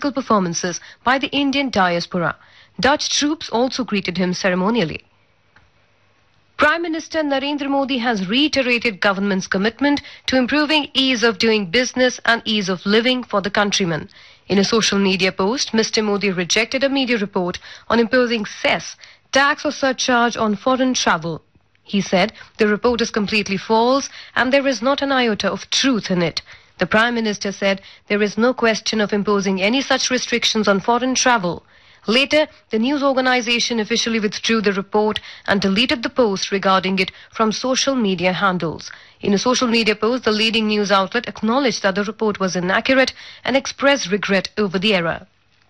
musical performances by the Indian diaspora. Dutch troops also greeted him ceremonially. Prime Minister Narendra Modi has reiterated government's commitment to improving ease of doing business and ease of living for the countrymen. In a social media post, Mr. Modi rejected a media report on imposing cess, tax or surcharge on foreign travel. He said the report is completely false and there is not an iota of truth in it. The Prime Minister said there is no question of imposing any such restrictions on foreign travel. Later, the news organization officially withdrew the report and deleted the post regarding it from social media handles. In a social media post, the leading news outlet acknowledged that the report was inaccurate and expressed regret over the error.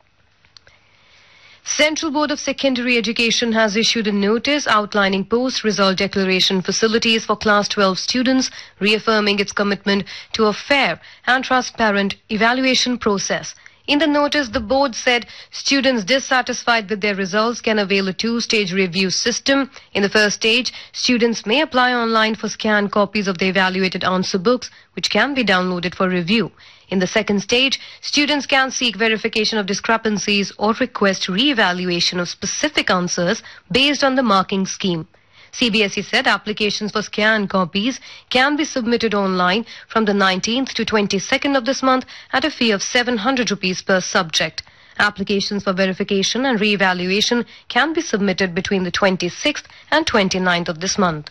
Central Board of Secondary Education has issued a notice outlining post-result declaration facilities for Class 12 students, reaffirming its commitment to a fair and transparent evaluation process. In the notice, the board said students dissatisfied with their results can avail a two-stage review system. In the first stage, students may apply online for scanned copies of the evaluated answer books, which can be downloaded for review. In the second stage, students can seek verification of discrepancies or request re-evaluation of specific answers based on the marking scheme. CBSE said applications for scanned copies can be submitted online from the 19th to 22nd of this month at a fee of 700 rupees per subject. Applications for verification and re-evaluation can be submitted between the 26th and 29th of this month.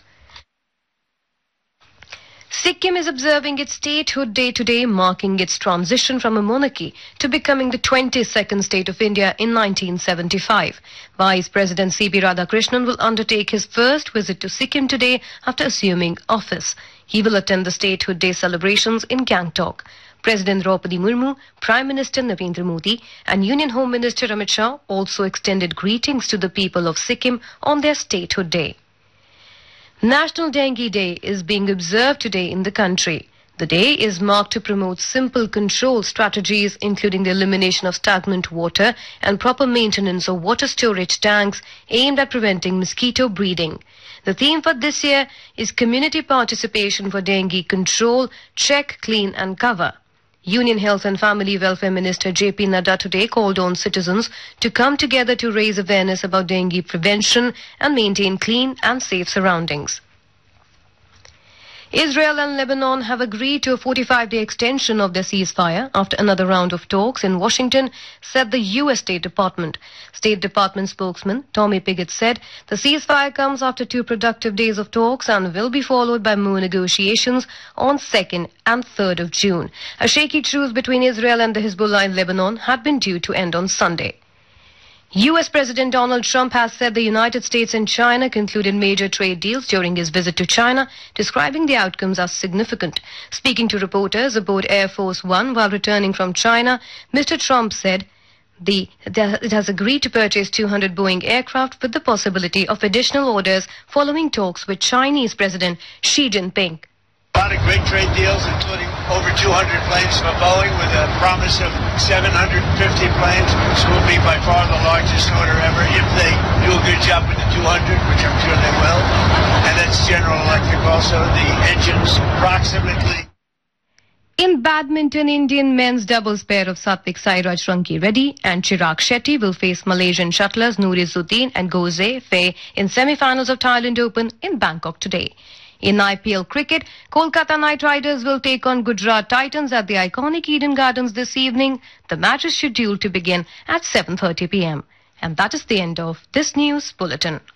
Sikkim is observing its statehood day today, marking its transition from a monarchy to becoming the 22nd state of India in 1975. Vice President C.P. Radhakrishnan will undertake his first visit to Sikkim today after assuming office. He will attend the statehood day celebrations in Gangtok. President Draupadi Murmu, Prime Minister Narendra Modi and Union Home Minister Amit Shah also extended greetings to the people of Sikkim on their statehood day. National Dengue Day is being observed today in the country. The day is marked to promote simple control strategies, including the elimination of stagnant water and proper maintenance of water storage tanks aimed at preventing mosquito breeding. The theme for this year is Community Participation for Dengue Control, Check, Clean and Cover. Union Health and Family Welfare Minister J.P. Nadda today called on citizens to come together to raise awareness about dengue prevention and maintain clean and safe surroundings. Israel and Lebanon have agreed to a 45-day extension of their ceasefire after another round of talks in Washington, said the U.S. State Department. State Department spokesman Tommy Pigott said the ceasefire comes after 2 productive days of talks and will be followed by more negotiations on 2nd and 3rd of June. A shaky truce between Israel and the Hezbollah in Lebanon had been due to end on Sunday. U.S. President Donald Trump has said the United States and China concluded major trade deals during his visit to China, describing the outcomes as significant. Speaking to reporters aboard Air Force One while returning from China, Mr. Trump said it has agreed to purchase 200 Boeing aircraft with the possibility of additional orders following talks with Chinese President Xi Jinping. A lot of great trade deals, including over 200 planes from Boeing with a promise of 750 planes. This will be by far the largest order ever if they do a good job with the 200, which I'm sure they will. And that's General Electric also, the engines approximately. In badminton, Indian men's doubles pair of Satvik Sairaj Ranki Reddy and Chirag Shetty will face Malaysian shuttlers Noor Izzuddin and Goze Fei in semi-finals of Thailand Open in Bangkok today. In IPL cricket, Kolkata Knight Riders will take on Gujarat Titans at the iconic Eden Gardens this evening. The match is scheduled to begin at 7:30 p.m. And that is the end of this news bulletin.